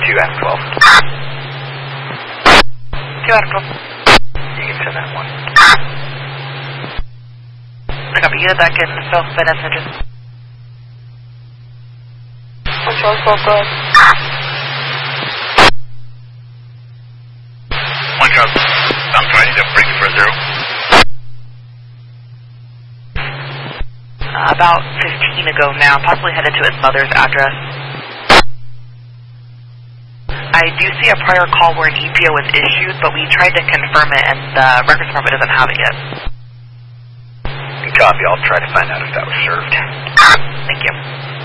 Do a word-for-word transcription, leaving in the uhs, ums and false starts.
two out of twelve. two out of twelve. You can send that one. I copy. Unit back in South Van Ness engine. Control twelve, go ahead. One drop. I'm sorry, they're breaking for zero. Uh, about fifteen ago now, possibly headed to his mother's address. I do see a prior call where an E P O was issued, but we tried to confirm it, and the records department doesn't have it yet. Copy, I'll try to find out if that was served. Thank you.